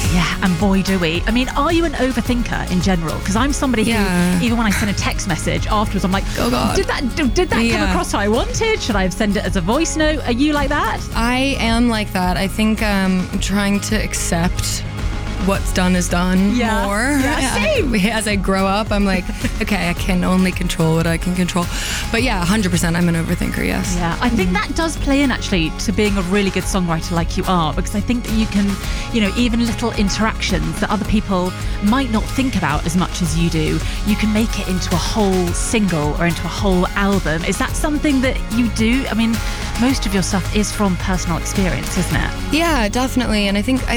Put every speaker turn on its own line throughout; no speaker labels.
Yeah, and boy do we. I mean, are you an overthinker in general? Because I'm somebody who, even when I send a text message afterwards, I'm like, oh God, did that come across how I wanted? Should I have sent it as a voice note? Are you like that?
I am like that. I think I'm trying to accept what's done is done more.
Yeah, same.
As I grow up, I'm like, okay, I can only control what I can control. But yeah, 100%, I'm an overthinker, yes.
Yeah, I think that does play in actually to being a really good songwriter like you are, because I think that you can, even little interactions that other people might not think about as much as you do, you can make it into a whole single or into a whole album. Is that something that you do? I mean, most of your stuff is from personal experience, isn't it?
Yeah, definitely. And I think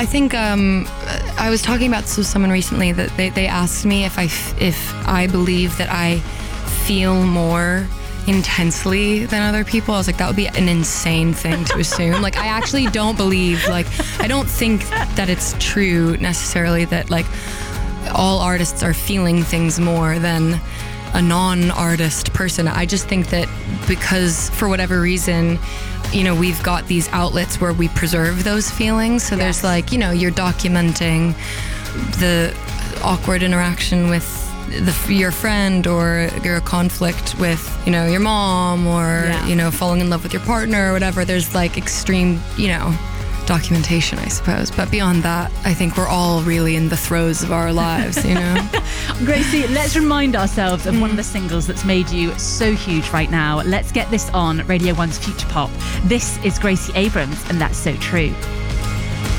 I was talking about this with someone recently that they asked me if I believe that I feel more intensely than other people. I was like, that would be an insane thing to assume. Like, I actually don't believe, I don't think that it's true necessarily that all artists are feeling things more than a non-artist person. I just think that because for whatever reason, we've got these outlets where we preserve those feelings. So there's you're documenting the awkward interaction with your friend, or your conflict with, your mom, or, falling in love with your partner or whatever. There's extreme, documentation, I suppose. But beyond that, I think we're all really in the throes of our lives,
Gracie, let's remind ourselves of one of the singles that's made you so huge right now. Let's get this on Radio 1's Future Pop. This is Gracie Abrams, and That's So True.